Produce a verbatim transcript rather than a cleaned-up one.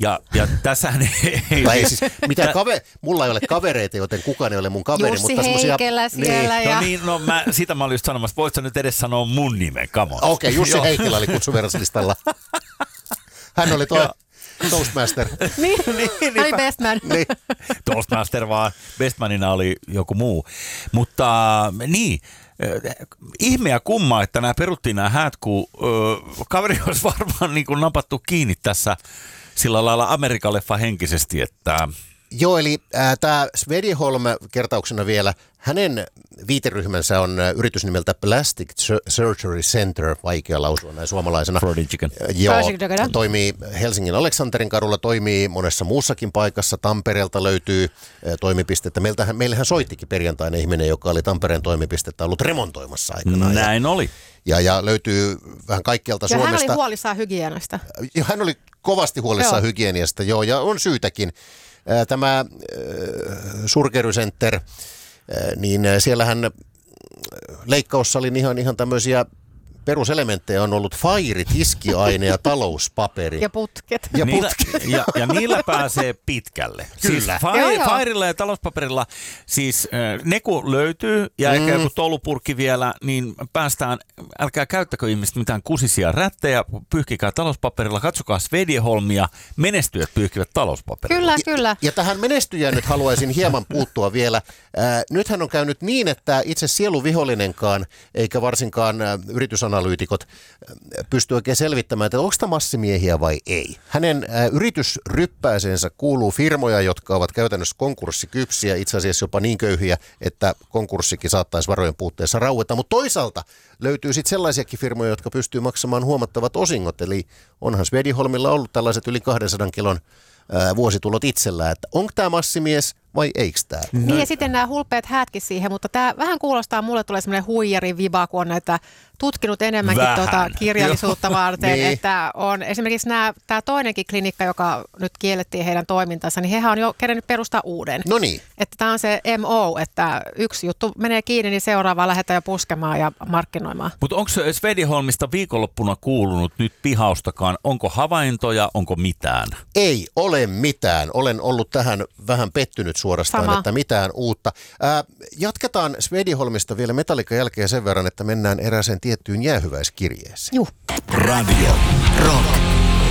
Ja, ja tässähän ei... Tai siis, mitä kave, mulla ei ole kavereita, joten kukaan ei ole mun kaveri. Jussi mutta Heikelä siellä. Niin. Ja... No niin, no mä, sitä mä olin just sanomassa, voitko nyt edes sanoa mun nimen, come on. Okei, okay, Jussi Heikelä oli kutsuvieraslistalla. Hän oli toi Toastmaster. niin, niin, oli Bestman. niin. Toastmaster vaan, Bestmanina oli joku muu. Mutta niin, ihme ja kumma, että nämä peruttiin nämä häät, kun ö, kaveri olisi varmaan niin kuin napattu kiinni tässä sillä lailla Amerikan-leffa henkisesti, että... Joo, eli äh, tämä Svedjeholm, kertauksena vielä, hänen viiteryhmänsä on äh, yritys nimeltä Plastic Surgery Center, vaikea lausua näin suomalaisena. Fried chicken. Joo, toimii Helsingin Aleksanterin kadulla, toimii monessa muussakin paikassa. Tampereelta löytyy äh, toimipistettä. Meiltähän, meillähän soittikin perjantaina ihminen, joka oli Tampereen toimipistettä ollut remontoimassa aikanaan. Näin ja, oli. Ja, ja löytyy vähän kaikkialta ja Suomesta. hän oli huolissaan hygienasta. Ja hän oli kovasti huolissaan joo. hygieniasta, joo, ja on syytäkin. Tämä äh, Surgery Center, äh, niin siellähän leikkaussalin ihan, ihan tämmöisiä peruselementtejä on ollut fairi, tiskiaine ja talouspaperi. Ja putket. Ja, niillä, putket. ja, ja niillä pääsee pitkälle. Kyllä. Siis joo, fa- joo. fairilla ja talouspaperilla, siis äh, ne kun löytyy ja mm. ehkä joku tolupurkki vielä, niin päästään, älkää käyttäkö ihmiset mitään kusisia rättejä, pyyhkikää talouspaperilla, katsokaa Svedjeholmia, menestyjät pyyhkivät talouspaperilla. Kyllä, kyllä. Ja, ja tähän menestyjään nyt haluaisin hieman puuttua vielä. Ää, nythän on käynyt niin, että itse sieluvihollinenkaan, eikä varsinkaan ää, yritysanalyytikot ää, pysty oikein selvittämään, että onko tämä massimiehiä vai ei. Hänen ää, yritysryppääseensä kuuluu firmoja, jotka ovat käytännössä konkurssikypsiä, itse asiassa jopa niin köyhiä, että konkurssikin saattaisi varojen puutteessa raueta. Mutta toisaalta löytyy sitten sellaisiakin firmoja, jotka pystyy maksamaan huomattavat osingot. Eli onhan Svedjeholmilla ollut tällaiset yli kahdensadan kilon ää, vuositulot itsellään, että onko tämä massimies vai eikö tämä? Niin ja sitten nämä hulpeat häätkin siihen, mutta tämä vähän kuulostaa, mulle tulee semmoinen huijari viba, kun on näitä tutkinut enemmänkin tuota kirjallisuutta varten, niin. että on esimerkiksi nämä, tämä toinenkin klinikka, joka nyt kiellettiin heidän toimintansa, niin hehän on jo kerennyt perustaa uuden. No niin. Että tämä on se M O, että yksi juttu menee kiinni, niin seuraavaa lähdetään jo puskemaan ja markkinoimaan. Mutta onko Svedjeholmista viikonloppuna kuulunut nyt pihaustakaan? Onko havaintoja, onko mitään? Ei ole mitään. Olen ollut tähän vähän pettynyt suorastaan, Sama. että mitään uutta. Ää, jatketaan Svedjeholmista vielä Metallican jälkeen sen verran, että mennään erääseen tiettyyn jäähyväiskirjeeseen. Juh. Radio Rock.